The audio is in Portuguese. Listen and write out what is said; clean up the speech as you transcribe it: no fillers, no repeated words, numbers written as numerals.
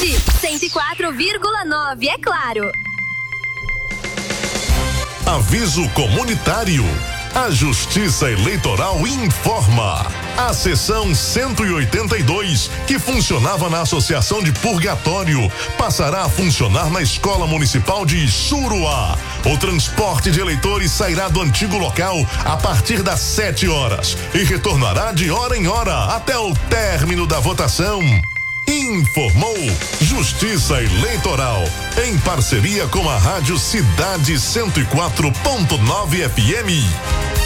Cidade 104,9, é claro. Aviso comunitário. A Justiça Eleitoral informa. A seção 182, que funcionava na Associação de Purgatório, passará a funcionar na Escola Municipal de Suruá. O transporte de eleitores sairá do antigo local a partir das 7 horas e retornará de hora em hora até o término da votação. Informou Justiça Eleitoral, em parceria com a Rádio Cidade 104,9 FM.